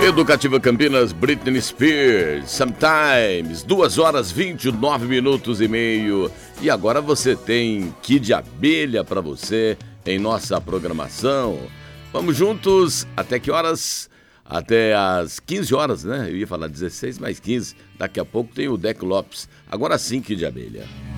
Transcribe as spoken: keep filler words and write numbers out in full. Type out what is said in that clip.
Educativa Campinas, Britney Spears, Sometimes, duas horas vinte e nove minutos e meio. E agora você tem Kid Abelha para você em nossa programação. Vamos juntos até que horas? Até às quinze horas, né? Eu ia falar dezesseis mais quinze. Daqui a pouco tem o Deco Lopes. Agora sim, Kid Abelha.